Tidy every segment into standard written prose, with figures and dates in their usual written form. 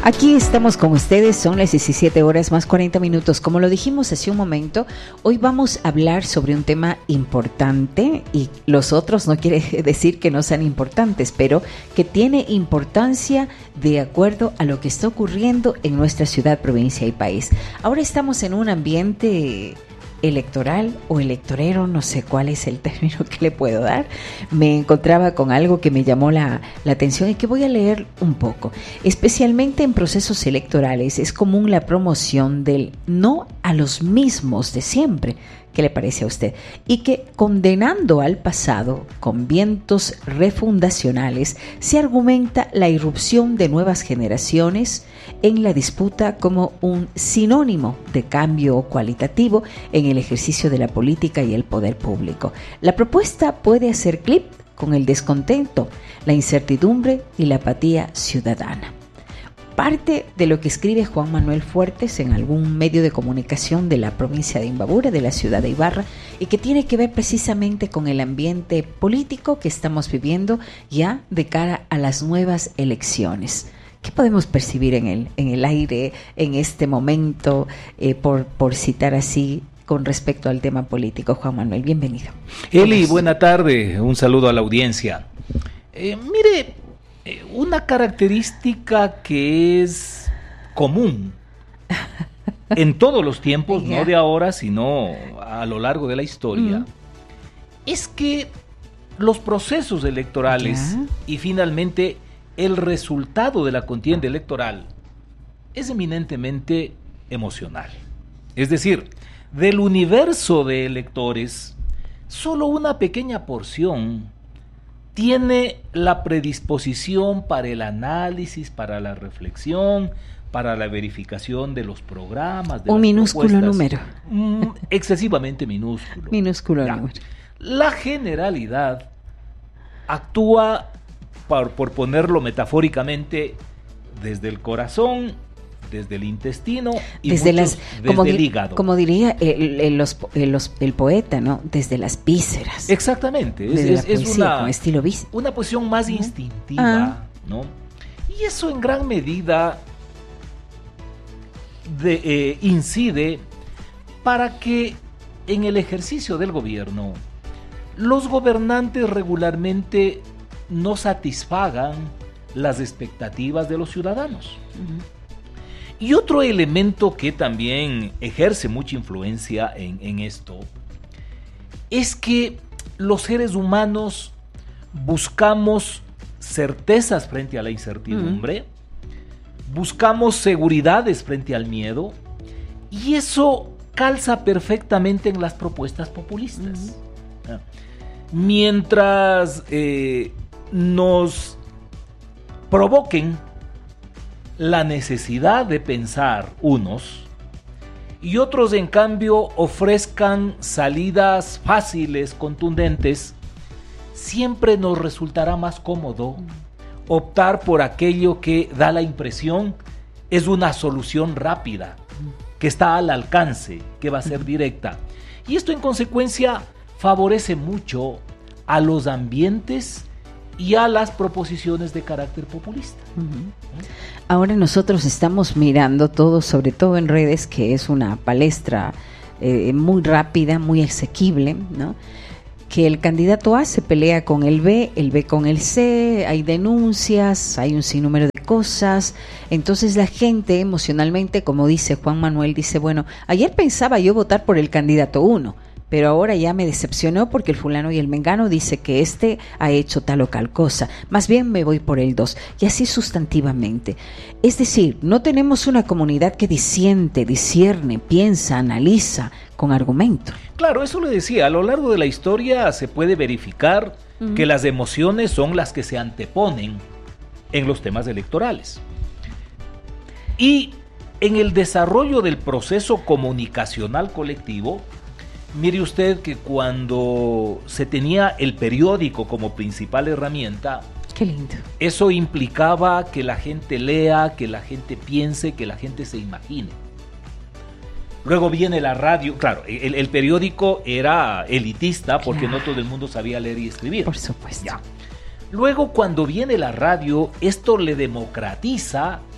Aquí estamos con ustedes, son las 17 horas más 40 minutos. Como lo dijimos hace un momento, hoy vamos a hablar sobre un tema importante y los otros no quiere decir que no sean importantes, pero que tiene importancia de acuerdo a lo que está ocurriendo en nuestra ciudad, provincia y país. Ahora estamos en un ambiente electoral o electorero, no sé cuál es el término que le puedo dar. Me encontraba con algo que me llamó la atención y que voy a leer un poco. Especialmente en procesos electorales es común la promoción del no a los mismos de siempre. ¿Qué le parece a usted? Y que condenando al pasado con vientos refundacionales se argumenta la irrupción de nuevas generaciones en la disputa como un sinónimo de cambio cualitativo en el ejercicio de la política y el poder público. La propuesta puede hacer clic con el descontento, la incertidumbre y la apatía ciudadana. Parte de lo que escribe Juan Manuel Fuertes en algún medio de comunicación de la provincia de Imbabura, de la ciudad de Ibarra, y que tiene que ver precisamente con el ambiente político que estamos viviendo ya de cara a las nuevas elecciones. ¿Qué podemos percibir en el aire en este momento, por citar así, con respecto al tema político? Juan Manuel, bienvenido. Eli, buena tarde, un saludo a la audiencia. Mire, una característica que es común en todos los tiempos, no de ahora, sino a lo largo de la historia, es que los procesos electorales y finalmente el resultado de la contienda electoral es eminentemente emocional. Es decir, del universo de electores, solo una pequeña porción tiene la predisposición para el análisis, para la reflexión, para la verificación de los programas. Un minúsculo número. Excesivamente minúsculo. Minúsculo número. La generalidad actúa, por ponerlo metafóricamente, desde el corazón, desde el intestino y desde el hígado. Como diría el poeta, ¿no? Desde las vísceras. Exactamente. Es una posición más instintiva, ¿no? Y eso en gran medida incide para que en el ejercicio del gobierno los gobernantes regularmente no satisfagan las expectativas de los ciudadanos. Y otro elemento que también ejerce mucha influencia en esto es que los seres humanos buscamos certezas frente a la incertidumbre, buscamos seguridades frente al miedo, y eso calza perfectamente en las propuestas populistas. Mientras nos provoquen la necesidad de pensar unos y otros en cambio ofrezcan salidas fáciles, contundentes, siempre nos resultará más cómodo optar por aquello que da la impresión es una solución rápida, que está al alcance, que va a ser directa. Y esto en consecuencia favorece mucho a los ambientes y a las proposiciones de carácter populista. Ahora nosotros estamos mirando todo, sobre todo en redes, que es una palestra muy rápida, muy asequible, ¿no? Que el candidato A se pelea con el B con el C, hay denuncias, hay un sinnúmero de cosas. Entonces la gente emocionalmente, como dice Juan Manuel, dice, bueno, ayer pensaba yo votar por el candidato 1, pero ahora ya me decepcionó porque el fulano y el mengano dice que este ha hecho tal o tal cosa. Más bien me voy por el 2. Y así sustantivamente. Es decir, no tenemos una comunidad que disiente, discierne, piensa, analiza con argumento. Claro, eso le decía. A lo largo de la historia se puede verificar que las emociones son las que se anteponen en los temas electorales. Y en el desarrollo del proceso comunicacional colectivo, mire usted que cuando se tenía el periódico como principal herramienta, qué lindo, eso implicaba que la gente lea, que la gente piense, que la gente se imagine. Luego viene la radio. Claro, el periódico era elitista porque no todo el mundo sabía leer y escribir. Por supuesto. Ya. Luego, cuando viene la radio, esto le democratiza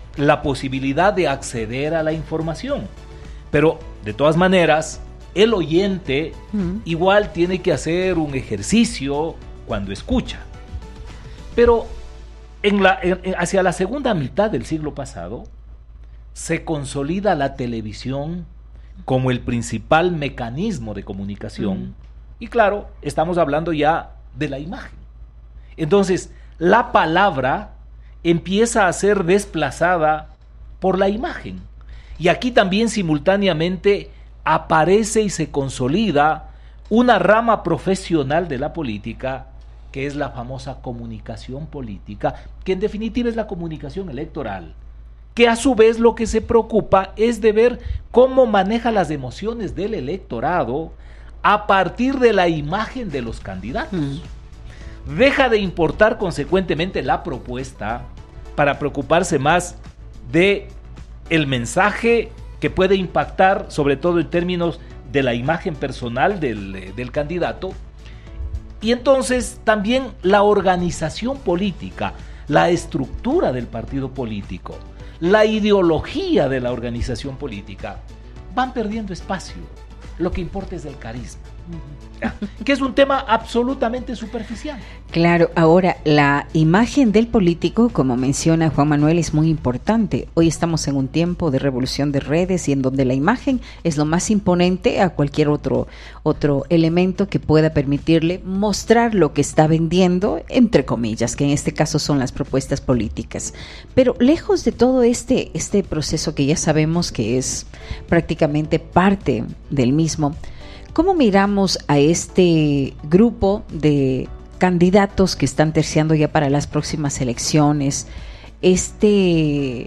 la posibilidad de acceder a la información. Pero, de todas maneras, el oyente igual tiene que hacer un ejercicio cuando escucha. Pero hacia la segunda mitad del siglo pasado, se consolida la televisión como el principal mecanismo de comunicación. Y claro, estamos hablando ya de la imagen. Entonces, la palabra empieza a ser desplazada por la imagen. Y aquí también simultáneamente aparece y se consolida una rama profesional de la política, que es la famosa comunicación política, que en definitiva es la comunicación electoral, que a su vez lo que se preocupa es de ver cómo maneja las emociones del electorado a partir de la imagen de los candidatos. Deja de importar consecuentemente la propuesta para preocuparse más de el mensaje que puede impactar, sobre todo en términos de la imagen personal del candidato. Y entonces también la organización política, la estructura del partido político, la ideología de la organización política van perdiendo espacio. Lo que importa es el carisma, que es un tema absolutamente superficial. Claro, ahora la imagen del político, como menciona Juan Manuel, es muy importante. Hoy estamos en un tiempo de revolución de redes y en donde la imagen es lo más imponente a cualquier otro elemento que pueda permitirle mostrar lo que está vendiendo, entre comillas, que en este caso son las propuestas políticas. Pero lejos de todo este proceso que ya sabemos que es prácticamente parte del mismo, ¿cómo miramos a este grupo de candidatos que están terciando ya para las próximas elecciones? Este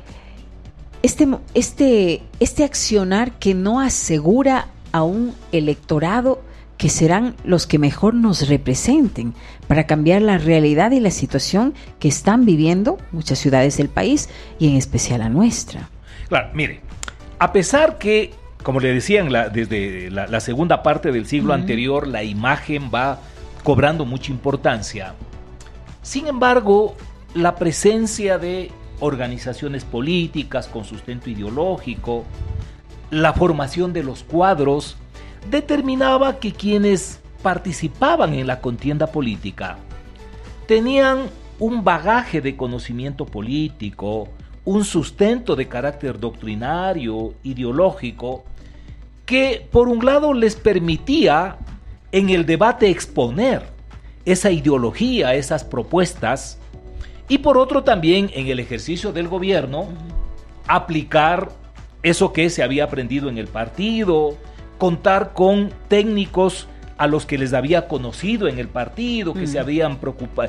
accionar que no asegura a un electorado que serán los que mejor nos representen para cambiar la realidad y la situación que están viviendo muchas ciudades del país y en especial la nuestra. Claro, mire, a pesar que, como le decían, desde la segunda parte del siglo anterior, la imagen va cobrando mucha importancia. Sin embargo, la presencia de organizaciones políticas con sustento ideológico, la formación de los cuadros, determinaba que quienes participaban en la contienda política tenían un bagaje de conocimiento político, un sustento de carácter doctrinario, ideológico, que por un lado les permitía en el debate exponer esa ideología, esas propuestas, y por otro también en el ejercicio del gobierno aplicar eso que se había aprendido en el partido, contar con técnicos a los que les había conocido en el partido, que se habían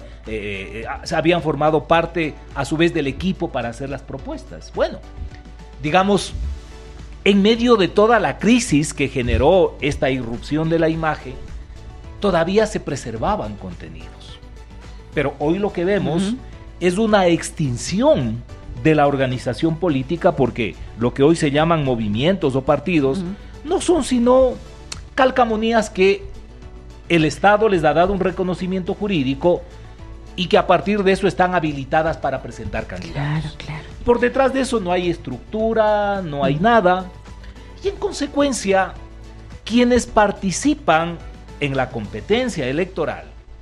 formado parte a su vez del equipo para hacer las propuestas. Bueno, digamos, en medio de toda la crisis que generó esta irrupción de la imagen, todavía se preservaban contenidos. Pero hoy lo que vemos es una extinción de la organización política, porque lo que hoy se llaman movimientos o partidos no son sino calcamonías que el Estado les ha dado un reconocimiento jurídico y que a partir de eso están habilitadas para presentar candidatos. Claro. Por detrás de eso no hay estructura, no hay nada, y en consecuencia quienes participan en la competencia electoral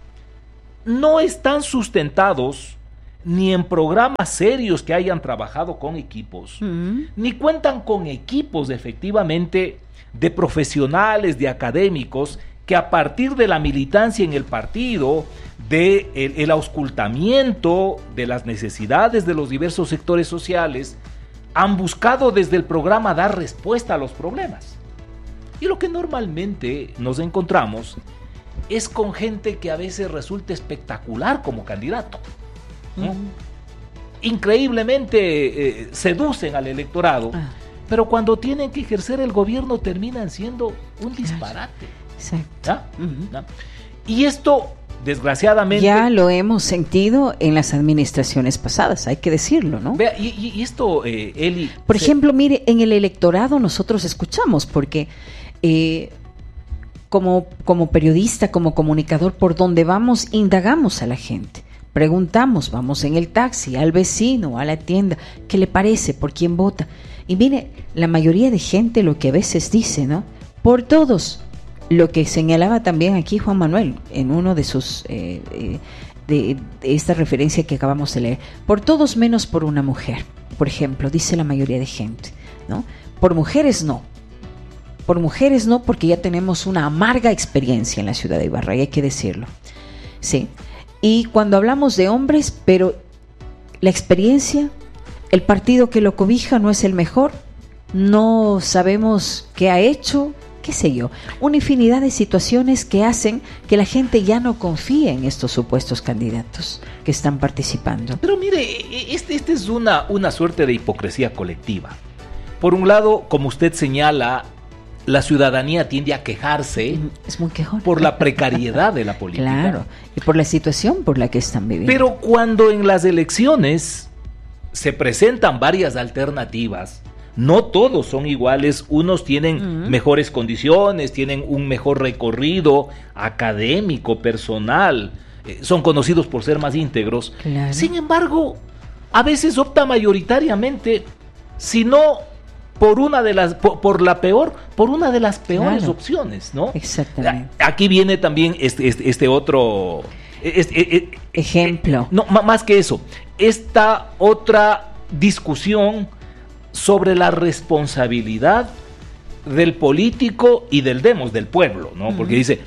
no están sustentados ni en programas serios que hayan trabajado con equipos, ni cuentan con equipos efectivamente de profesionales, de académicos, que a partir de la militancia en el partido, de el auscultamiento de las necesidades de los diversos sectores sociales, han buscado desde el programa dar respuesta a los problemas. Y lo que normalmente nos encontramos es con gente que a veces resulta espectacular como candidato, ¿no? Increíblemente seducen al electorado, pero cuando tienen que ejercer el gobierno terminan siendo un disparate. Exacto. ¿No? Y esto, desgraciadamente, ya lo hemos sentido en las administraciones pasadas, hay que decirlo, ¿no? Vea, y esto, Eli... Por ejemplo, mire, en el electorado nosotros escuchamos, porque como periodista, como comunicador, por donde vamos, indagamos a la gente. preguntamos, vamos en el taxi, al vecino, a la tienda, ¿qué le parece? ¿Por quién vota? Y mire, la mayoría de gente lo que a veces dice, ¿no? Por todos. Lo que señalaba también aquí Juan Manuel en uno de sus de esta referencia que acabamos de leer, por todos menos por una mujer, por ejemplo, dice la mayoría de gente, ¿no? Por mujeres no, porque ya tenemos una amarga experiencia en la ciudad de Ibarra, y hay que decirlo, sí. Y cuando hablamos de hombres, pero la experiencia, el partido que lo cobija no es el mejor, no sabemos qué ha hecho, qué sé yo, una infinidad de situaciones que hacen que la gente ya no confíe en estos supuestos candidatos que están participando. Pero mire, este es una suerte de hipocresía colectiva. Por un lado, como usted señala, la ciudadanía tiende a quejarse es muy quejón por la precariedad de la política. Claro, y por la situación por la que están viviendo. Pero cuando en las elecciones se presentan varias alternativas, no todos son iguales, unos tienen mejores condiciones, tienen un mejor recorrido académico, personal, son conocidos por ser más íntegros. Claro. Sin embargo, a veces opta mayoritariamente, si no por una de las por una de las peores opciones, ¿no? Exactamente. Aquí viene también este otro ejemplo. No, más que eso, esta otra discusión sobre la responsabilidad del político y del pueblo, ¿no? Porque dice,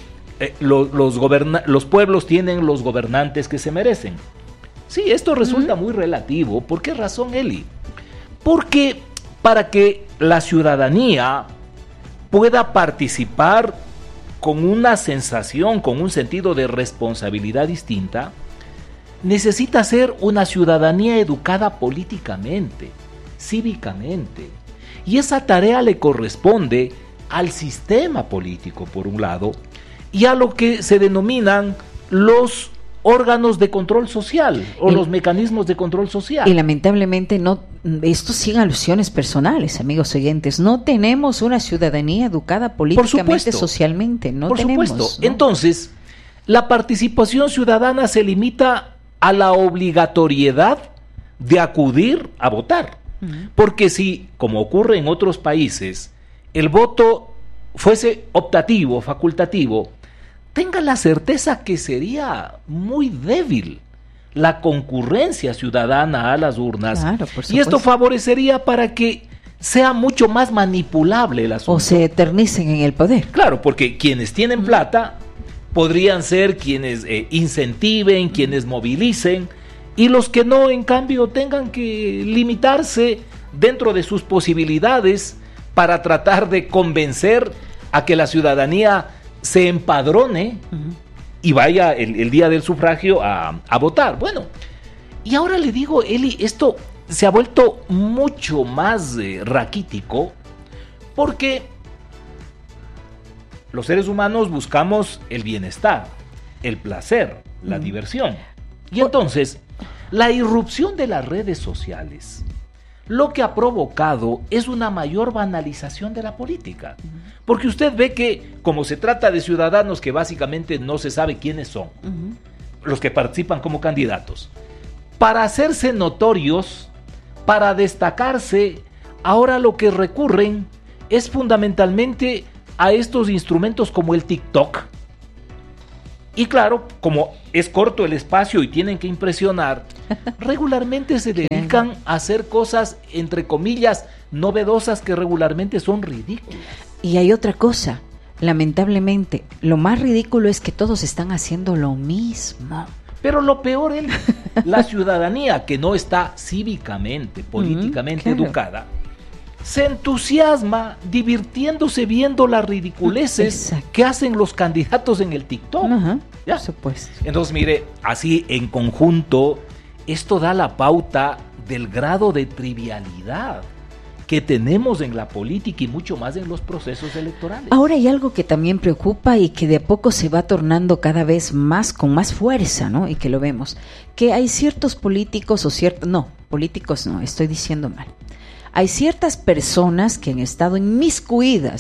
los pueblos tienen los gobernantes que se merecen. Sí, esto resulta muy relativo. ¿Por qué razón, Eli? Porque para que la ciudadanía pueda participar con una sensación, con un sentido de responsabilidad distinta, necesita ser una ciudadanía educada políticamente, cívicamente, y esa tarea le corresponde al sistema político, por un lado, y a lo que se denominan los órganos de control social o los mecanismos de control social. Y lamentablemente no, esto sin alusiones personales, amigos oyentes, no tenemos una ciudadanía educada políticamente, socialmente, no tenemos. Por supuesto. ¿No? Entonces, la participación ciudadana se limita a la obligatoriedad de acudir a votar. Porque si, como ocurre en otros países, el voto fuese optativo, facultativo, tenga la certeza que sería muy débil la concurrencia ciudadana a las urnas. Claro, por supuesto. Y esto favorecería para que sea mucho más manipulable el asunto. O se eternicen en el poder. Claro, porque quienes tienen plata podrían ser quienes incentiven, quienes movilicen, y los que no, en cambio, tengan que limitarse dentro de sus posibilidades para tratar de convencer a que la ciudadanía se empadrone y vaya el día del sufragio a votar. Bueno, y ahora le digo, Eli, esto se ha vuelto mucho más raquítico porque los seres humanos buscamos el bienestar, el placer, la diversión. Y entonces, la irrupción de las redes sociales lo que ha provocado es una mayor banalización de la política. Porque usted ve que, como se trata de ciudadanos que básicamente no se sabe quiénes son, los que participan como candidatos, para hacerse notorios, para destacarse, ahora lo que recurren es fundamentalmente a estos instrumentos como el TikTok. Y claro, como es corto el espacio y tienen que impresionar, regularmente se dedican a hacer cosas, entre comillas, novedosas que regularmente son ridículas. Y hay otra cosa, lamentablemente, lo más ridículo es que todos están haciendo lo mismo. Pero lo peor es la ciudadanía que no está cívicamente, políticamente educada, se entusiasma divirtiéndose viendo las ridiculeces que hacen los candidatos en el TikTok. ¿Ya? Por supuesto. Entonces, mire, así en conjunto, esto da la pauta del grado de trivialidad que tenemos en la política y mucho más en los procesos electorales. Ahora hay algo que también preocupa y que de a poco se va tornando cada vez más con más fuerza, ¿no? Y que lo vemos, que hay ciertos políticos políticos no, estoy diciendo mal. Hay ciertas personas que han estado inmiscuidas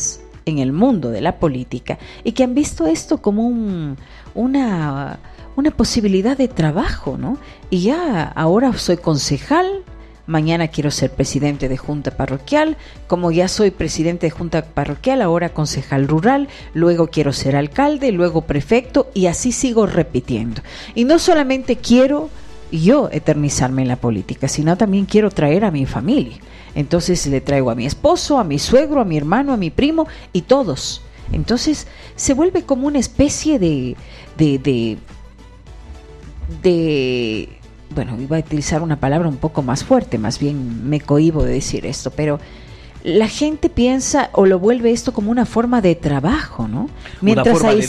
en el mundo de la política y que han visto esto como una posibilidad de trabajo, ¿no? Y ya ahora soy concejal, mañana quiero ser presidente de junta parroquial, como ya soy presidente de junta parroquial, ahora concejal rural, luego quiero ser alcalde, luego prefecto, y así sigo repitiendo. Y no solamente quiero yo eternizarme en la política, sino también quiero traer a mi familia. Entonces le traigo a mi esposo, a mi suegro, a mi hermano, a mi primo y todos. Entonces se vuelve como una especie de bueno, iba a utilizar una palabra un poco más fuerte, más bien me cohíbo de decir esto, pero la gente piensa o lo vuelve esto como una forma de trabajo, ¿no? Mientras hay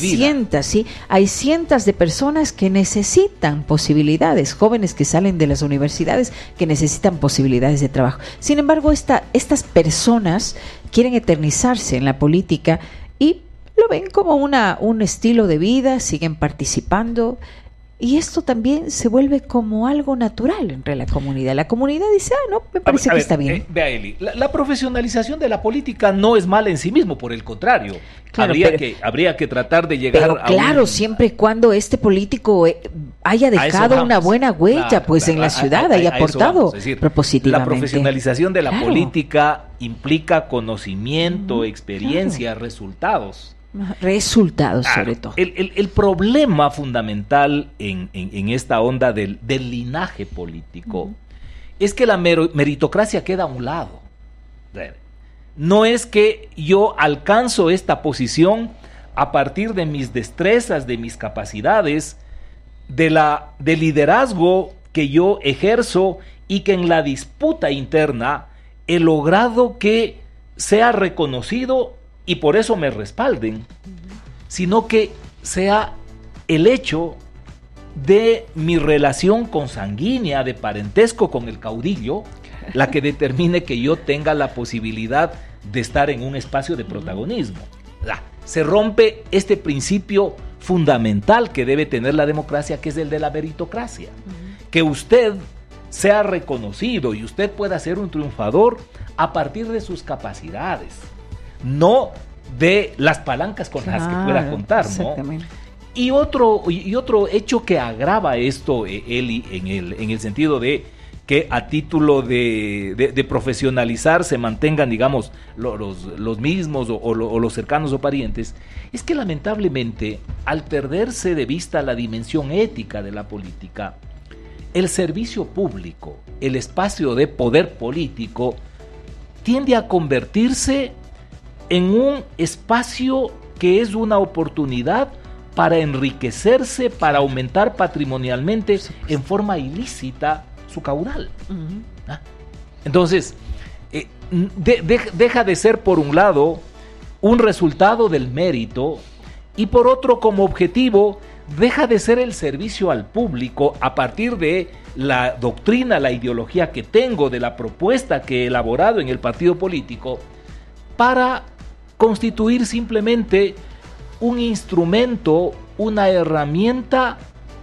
cientos de personas que necesitan posibilidades, jóvenes que salen de las universidades que necesitan posibilidades de trabajo. Sin embargo, estas personas quieren eternizarse en la política y lo ven como un estilo de vida, siguen participando. Y esto también se vuelve como algo natural entre la comunidad. La comunidad dice, no, me parece que está bien. Vea, Eli, la profesionalización de la política no es mala en sí mismo, por el contrario. Claro, habría que tratar de llegar a claro, siempre y cuando este político haya dejado una buena huella, en la ciudad, haya aportado propositivamente. La profesionalización de la política implica conocimiento, experiencia, resultados. Resultados, sobre todo. El problema fundamental en esta onda del linaje político es que la meritocracia queda a un lado. No es que yo alcanzo esta posición a partir de mis destrezas, de mis capacidades, de liderazgo que yo ejerzo y que en la disputa interna he logrado que sea reconocido y por eso me respalden, sino que sea el hecho de mi relación consanguínea, de parentesco con el caudillo, la que determine que yo tenga la posibilidad de estar en un espacio de protagonismo. Se rompe este principio fundamental que debe tener la democracia, que es el de la meritocracia. Que usted sea reconocido y usted pueda ser un triunfador a partir de sus capacidades, no de las palancas con las que pueda contar, ¿no? Y otro hecho que agrava esto, Eli, en el sentido de que a título de profesionalizar se mantengan, digamos, los mismos o los cercanos o parientes, es que lamentablemente, al perderse de vista la dimensión ética de la política, el servicio público, el espacio de poder político, tiende a convertirse en un espacio que es una oportunidad para enriquecerse, para aumentar patrimonialmente en forma ilícita su caudal. Entonces, deja de ser, por un lado, un resultado del mérito, y por otro, como objetivo, deja de ser el servicio al público a partir de la doctrina, la ideología que tengo, de la propuesta que he elaborado en el partido político, para constituir simplemente un instrumento, una herramienta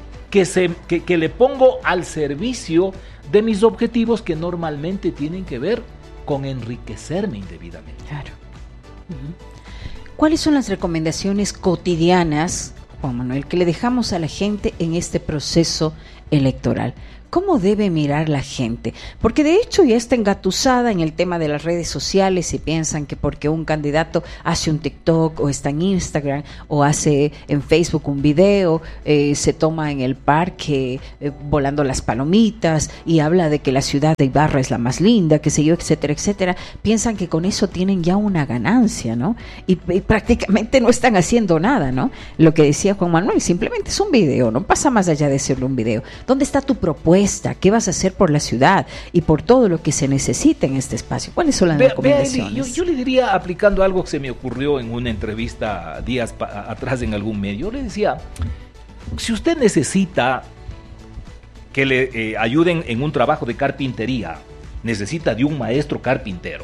que le pongo al servicio de mis objetivos, que normalmente tienen que ver con enriquecerme indebidamente. Claro. ¿Cuáles son las recomendaciones cotidianas, Juan Manuel, que le dejamos a la gente en este proceso electoral? ¿Cómo debe mirar la gente? Porque de hecho ya está engatusada en el tema de las redes sociales y piensan que porque un candidato hace un TikTok o está en Instagram o hace en Facebook un video, se toma en el parque volando las palomitas y habla de que la ciudad de Ibarra es la más linda, qué sé yo, etcétera, etcétera, piensan que con eso tienen ya una ganancia, ¿no? Y prácticamente no están haciendo nada, ¿no? Lo que decía Juan Manuel, simplemente es un video, no pasa más allá de serlo un video. ¿Dónde está tu propuesta? ¿Qué vas a hacer por la ciudad y por todo lo que se necesita en este espacio? ¿Cuáles son las recomendaciones? Yo le diría, aplicando algo que se me ocurrió en una entrevista días atrás en algún medio, le decía, si usted necesita que le ayuden en un trabajo de carpintería, necesita de un maestro carpintero.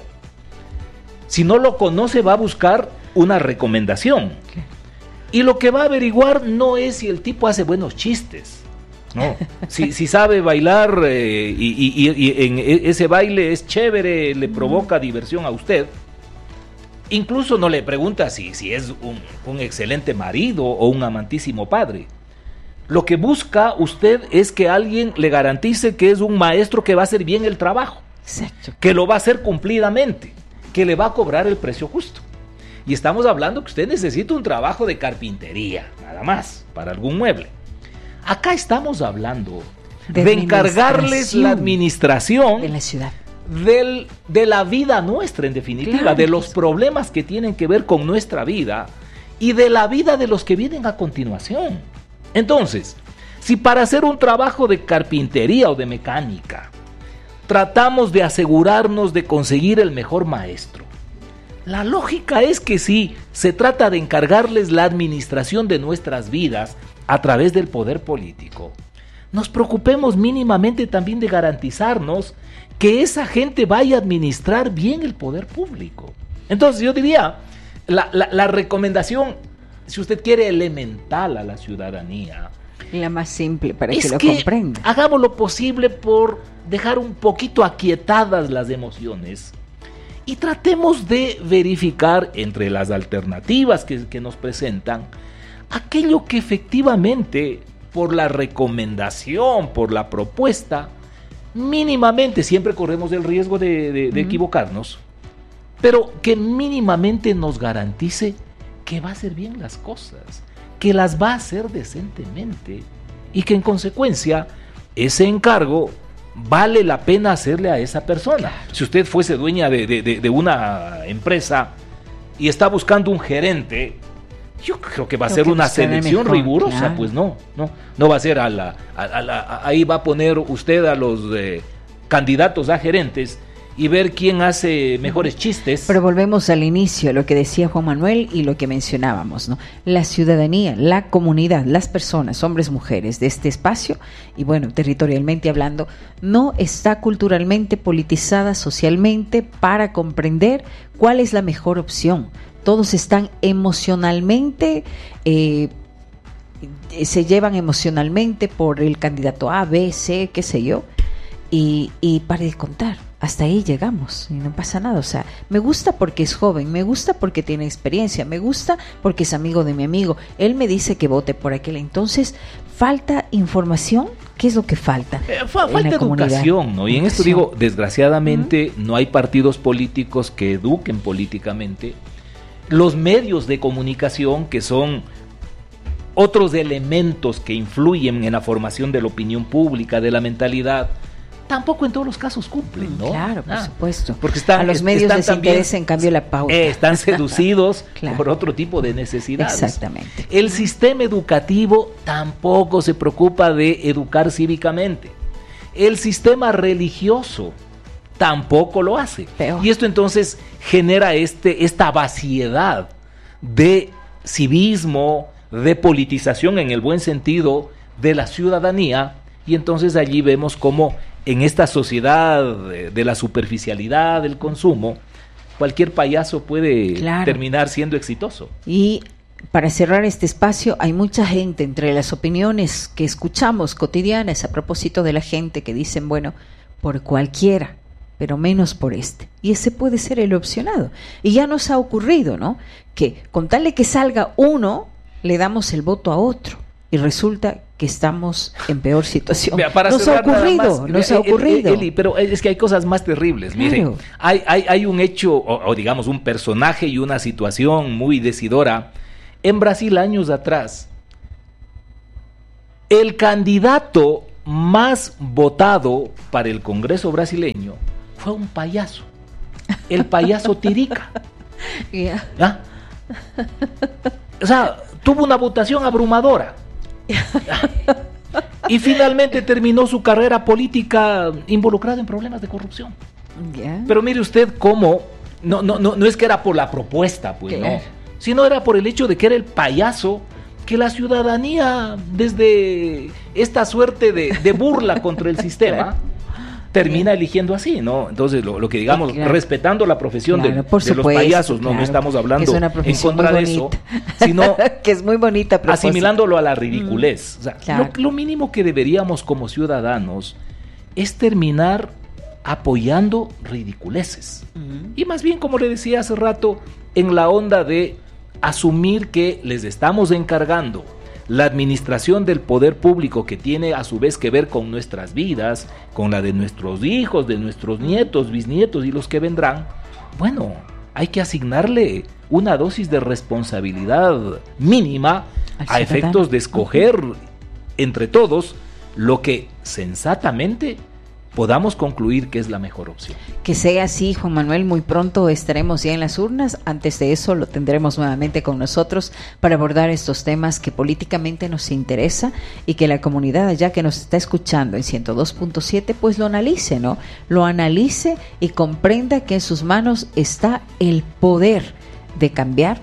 Si no lo conoce, va a buscar una recomendación. Y lo que va a averiguar no es si el tipo hace buenos chistes. No, si sabe bailar y en ese baile es chévere, le provoca diversión a usted, Incluso no le pregunta si es un excelente marido o un amantísimo padre. Lo que busca usted es que alguien le garantice que es un maestro que va a hacer bien el trabajo. Exacto. Que lo va a hacer cumplidamente, que le va a cobrar el precio justo. Y estamos hablando que usted necesita un trabajo de carpintería, nada más, para algún mueble. Acá estamos hablando de encargarles la administración de la ciudad, de la vida nuestra, en definitiva, claro, de los problemas que tienen que ver con nuestra vida y de la vida de los que vienen a continuación. Entonces, si para hacer un trabajo de carpintería o de mecánica tratamos de asegurarnos de conseguir el mejor maestro, la lógica es que si se trata de encargarles la administración de nuestras vidas a través del poder político, nos preocupemos mínimamente también de garantizarnos que esa gente vaya a administrar bien el poder público. Entonces yo diría, la recomendación, si usted quiere, elemental a la ciudadanía, la más simple para que lo comprenda. Hagamos lo posible por dejar un poquito aquietadas las emociones y tratemos de verificar entre las alternativas que nos presentan aquello que efectivamente, por la recomendación, por la propuesta, mínimamente, siempre corremos el riesgo de equivocarnos, pero que mínimamente nos garantice que va a hacer bien las cosas, que las va a hacer decentemente y que en consecuencia ese encargo vale la pena hacerle a esa persona. Claro. Si usted fuese dueña de una empresa y está buscando un gerente, yo creo que va a ser una selección rigurosa, claro. Pues no va a ser ahí va a poner usted a los candidatos a gerentes y ver quién hace mejores chistes. Pero volvemos al inicio, lo que decía Juan Manuel y lo que mencionábamos, ¿no? La ciudadanía, la comunidad, las personas, hombres, mujeres de este espacio, y bueno, territorialmente hablando, no está culturalmente politizada socialmente para comprender cuál es la mejor opción. Todos están emocionalmente, se llevan emocionalmente por el candidato A, B, C, qué sé yo, y para de contar. Hasta ahí llegamos y no pasa nada. O sea, me gusta porque es joven, me gusta porque tiene experiencia, me gusta porque es amigo de mi amigo. Él me dice que vote por aquel. Entonces, ¿falta información? ¿Qué es lo que falta? Falta educación, ¿no? Y en esto digo, desgraciadamente, no hay partidos políticos que eduquen políticamente. Los medios de comunicación, que son otros elementos que influyen en la formación de la opinión pública, de la mentalidad, tampoco en todos los casos cumplen, ¿no? Claro, por supuesto. Porque a los medios les interesa, en cambio, la pauta. Están seducidos claro. Por otro tipo de necesidades. Exactamente. El sistema educativo tampoco se preocupa de educar cívicamente. El sistema religioso tampoco lo hace. Peor. Y esto entonces genera esta vaciedad de civismo, de politización en el buen sentido de la ciudadanía, y entonces allí vemos cómo en esta sociedad de la superficialidad, del consumo, cualquier payaso puede terminar siendo exitoso. Y para cerrar este espacio, hay mucha gente entre las opiniones que escuchamos cotidianas a propósito de la gente que dicen, bueno, por cualquiera, pero menos por este. Y ese puede ser el opcionado. Y ya nos ha ocurrido, ¿no? Que con tal de que salga uno, le damos el voto a otro. Y resulta que estamos en peor situación. Mira, nos ha ocurrido. Eli, pero es que hay cosas más terribles. Claro. Miren, hay un hecho, o digamos un personaje y una situación muy decidora. En Brasil, años atrás, el candidato más votado para el Congreso brasileño fue un payaso. El payaso Tirica. Yeah. ¿Ah? O sea, tuvo una votación abrumadora. Y finalmente terminó su carrera política involucrado en problemas de corrupción. Yeah. Pero mire usted cómo no es que era por la propuesta, pues no, sino era por el hecho de que era el payaso que la ciudadanía, desde esta suerte de burla contra el sistema, termina eligiendo así, ¿no? Entonces, lo que digamos, respetando la profesión de los payasos, no estamos hablando en contra de eso, sino que es muy bonita, asimilándolo a la ridiculez. O sea, lo mínimo que deberíamos como ciudadanos es terminar apoyando ridiculeces. Y más bien, como le decía hace rato, en la onda de asumir que les estamos encargando la administración del poder público, que tiene a su vez que ver con nuestras vidas, con la de nuestros hijos, de nuestros nietos, bisnietos y los que vendrán. Bueno, hay que asignarle una dosis de responsabilidad mínima a efectos de escoger entre todos lo que sensatamente podamos concluir que es la mejor opción. Que sea así, Juan Manuel. Muy pronto estaremos ya en las urnas. Antes de eso lo tendremos nuevamente con nosotros para abordar estos temas que políticamente nos interesa y que la comunidad allá que nos está escuchando en 102.7 pues lo analice, ¿no? Lo analice y comprenda que en sus manos está el poder de cambiar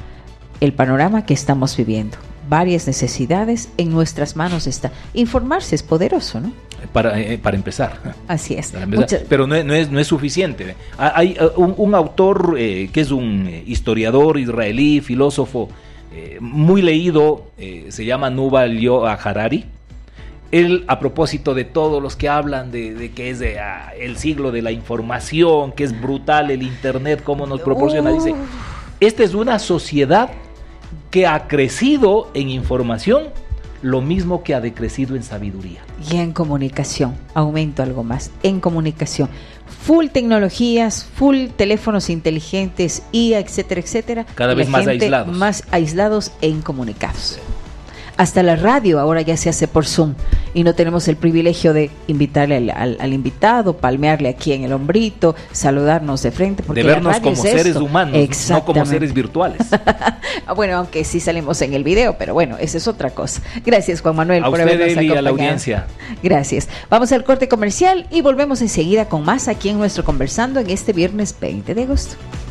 el panorama que estamos viviendo. Varias necesidades en nuestras manos está. Informarse es poderoso, ¿no? Para empezar. Así es. Pero no es suficiente. Hay un autor que es un historiador israelí, filósofo, muy leído, se llama Yuval Noah Harari. Él, a propósito de todos los que hablan de que es el siglo de la información, que es brutal el internet, cómo nos proporciona, dice, esta es una sociedad que ha crecido en información lo mismo que ha decrecido en sabiduría. Y en comunicación, aumento algo más, en comunicación. Full tecnologías, full teléfonos inteligentes, IA, etcétera, etcétera. Cada vez más aislados. Más aislados e incomunicados. Hasta la radio ahora ya se hace por Zoom y no tenemos el privilegio de invitarle al invitado, palmearle aquí en el hombrito, saludarnos de frente. Porque de vernos como seres humanos, no como seres virtuales. Bueno, aunque sí salimos en el video, pero bueno, esa es otra cosa. Gracias, Juan Manuel, por habernos acompañado. A la audiencia. Gracias. Vamos al corte comercial y volvemos enseguida con más aquí en nuestro Conversando en este viernes 20 de agosto.